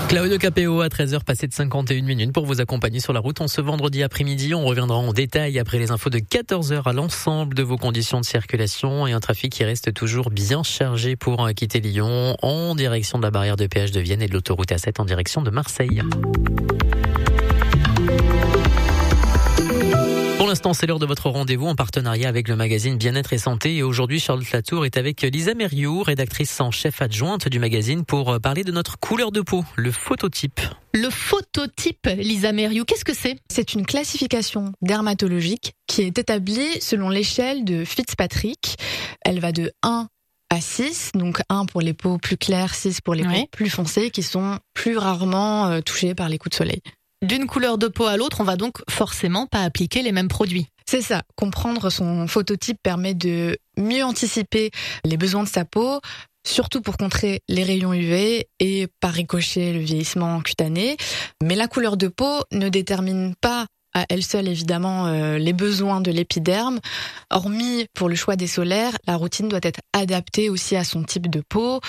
Claudio Capéo à 13h passé de 51 minutes pour vous accompagner sur la route en ce vendredi après-midi. On reviendra en détail après les infos de 14h à l'ensemble de vos conditions de circulation et un trafic qui reste toujours bien chargé pour quitter Lyon en direction de la barrière de péage de Vienne et de l'autoroute A7 en direction de Marseille. Pour l'instant, c'est l'heure de votre rendez-vous en partenariat avec le magazine Bien-être et Santé. Et aujourd'hui, Charlotte Latour est avec Lisa Mériou, rédactrice en chef adjointe du magazine, pour parler de notre couleur de peau, le phototype. Le phototype, Lisa Mériou, qu'est-ce que c'est ? C'est une classification dermatologique qui est établie selon l'échelle de Fitzpatrick. Elle va de 1 à 6, donc 1 pour les peaux plus claires, 6 pour les peaux plus foncées, qui sont plus rarement touchées par les coups de soleil. D'une couleur de peau à l'autre, on va donc forcément pas appliquer les mêmes produits. C'est ça. Comprendre son phototype permet de mieux anticiper les besoins de sa peau, surtout pour contrer les rayons UV et par ricochet le vieillissement cutané. Mais la couleur de peau ne détermine pas à elle seule, évidemment, les besoins de l'épiderme. Hormis pour le choix des solaires, la routine doit être adaptée aussi à son type de peau,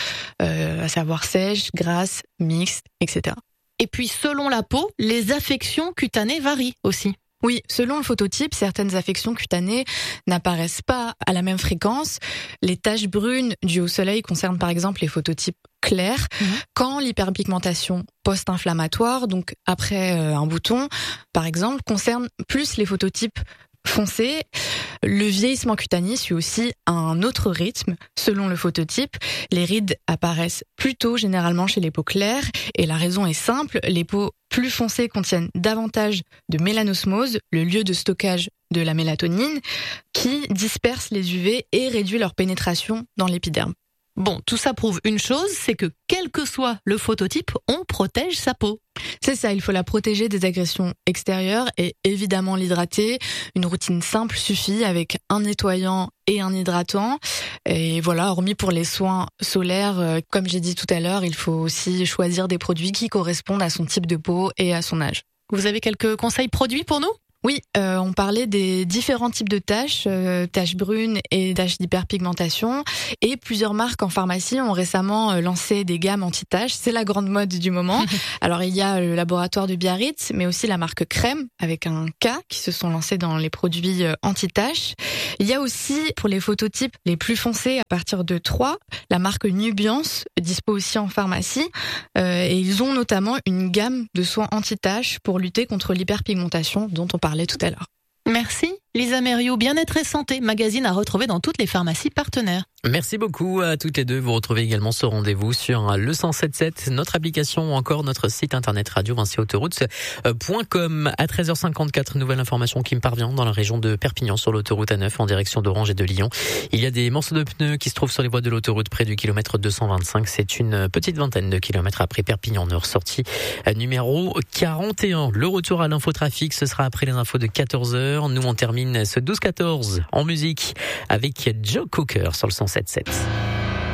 à savoir sèche, grasse, mixte, etc. Et puis, selon la peau, les affections cutanées varient aussi. Oui, selon le phototype, certaines affections cutanées n'apparaissent pas à la même fréquence. Les taches brunes dues au soleil concernent par exemple les phototypes clairs, quand l'hyperpigmentation post-inflammatoire, donc après un bouton, par exemple, concerne plus les phototypes foncé. Le vieillissement cutané suit aussi un autre rythme. Selon le phototype, les rides apparaissent plus tôt généralement chez les peaux claires et la raison est simple, les peaux plus foncées contiennent davantage de mélanosmose, le lieu de stockage de la mélatonine, qui disperse les UV et réduit leur pénétration dans l'épiderme. Bon, tout ça prouve une chose, c'est que quel que soit le phototype, on protège sa peau. C'est ça, il faut la protéger des agressions extérieures et évidemment l'hydrater. Une routine simple suffit avec un nettoyant et un hydratant. Et voilà, hormis pour les soins solaires, comme j'ai dit tout à l'heure, il faut aussi choisir des produits qui correspondent à son type de peau et à son âge. Vous avez quelques conseils produits pour nous ? Oui, on parlait des différents types de taches, taches brunes et taches d'hyperpigmentation. Et plusieurs marques en pharmacie ont récemment lancé des gammes anti-taches. C'est la grande mode du moment. Alors il y a le laboratoire de Biarritz, mais aussi la marque Crème avec un K qui se sont lancés dans les produits anti-taches. Il y a aussi pour les phototypes les plus foncés à partir de 3, la marque Nubiance dispo aussi en pharmacie. Et ils ont notamment une gamme de soins anti-taches pour lutter contre l'hyperpigmentation dont on parlait tout à l'heure. Merci Lisa Mériou, Bien-être et Santé, magazine à retrouver dans toutes les pharmacies partenaires. Merci beaucoup à toutes les deux. Vous retrouvez également ce rendez-vous sur le 107.7, notre application ou encore notre site internet radio-autoroute.com. À 13h54, nouvelle information qui me parvient dans la région de Perpignan sur l'autoroute A9 en direction d'Orange et de Lyon. Il y a des morceaux de pneus qui se trouvent sur les voies de l'autoroute près du kilomètre 225. C'est une petite vingtaine de kilomètres après Perpignan Nord, sortie numéro 41. Le retour à l'infotrafic, ce sera après les infos de 14h. Nous, on termine ce 12-14 en musique avec Joe Cocker sur le 107.7.